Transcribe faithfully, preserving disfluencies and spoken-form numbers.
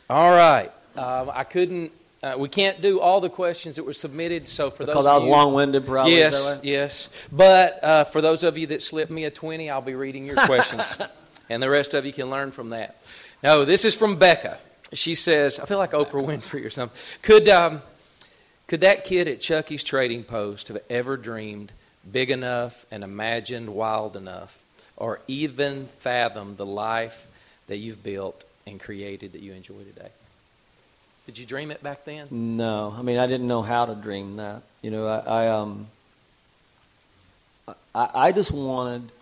All right. Um, I couldn't. Uh, we can't do all the questions that were submitted. So for because those I was of you, long-winded, probably. yes, Is that right? yes. But uh, for those of you that slipped me a twenty, I'll be reading your questions, and the rest of you can learn from that. No, this is from Becca. She says, I feel like Oprah Winfrey or something. Could um, could that kid at Chucky's Trading Post have ever dreamed big enough and imagined wild enough, or even fathomed the life that you've built and created that you enjoy today? Did you dream it back then? No, I mean I didn't know how to dream that. You know, I, I um, I, I just wanted